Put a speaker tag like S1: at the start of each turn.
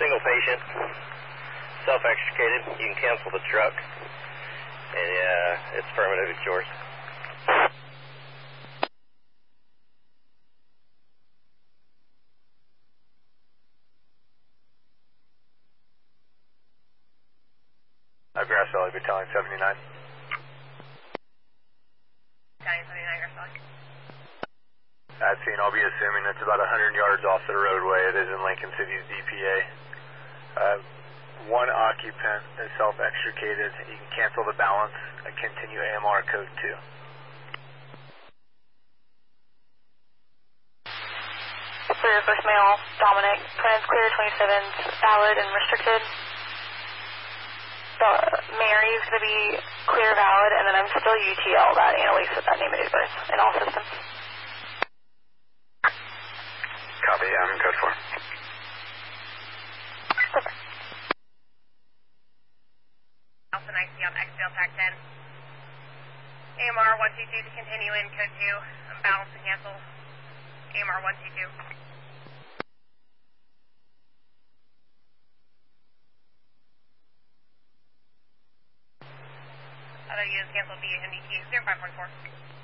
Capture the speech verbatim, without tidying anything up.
S1: single patient, self-extricated. You can cancel the truck. And yeah, it's affirmative, it's yours.
S2: Uh, Grass Valley Battalion seventy-nine.
S3: Battalion seventy-nine, Grass Valley.
S2: At scene, I'll be assuming it's about one hundred yards off the roadway. It is in Lincoln City's D P A. Uh, one occupant is self-extricated. You can cancel the balance and continue A M R code two.
S3: Clear, first male, Dominic. Plans clear, twenty-seven's valid and restricted. So Mary's going to be clear, valid, and then I'm still U T L, that Annalise with that name and date of birth in all systems.
S2: Copy, I'm in code four.
S3: Perfect.
S4: Also nice to be on X field tag ten. A M R one two two to continue in code two. Balance to cancel. A M R one two two. Other units canceled via M D T zero five one four.